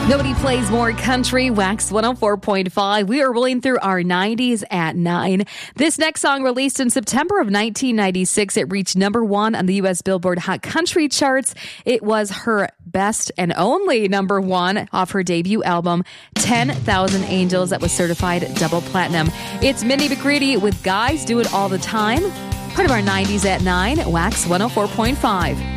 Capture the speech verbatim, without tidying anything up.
Nobody plays more country. Wax one oh four point five. We are rolling through our nineties at nine. This next song, released in September of nineteen ninety-six, it reached number one on the U S Billboard Hot Country charts. It was her best and only number one off her debut album, ten thousand Angels, that was certified double platinum. It's Mindy McCready with Guys Do It All the Time. Part of our nineties at nine, Wax one oh four point five.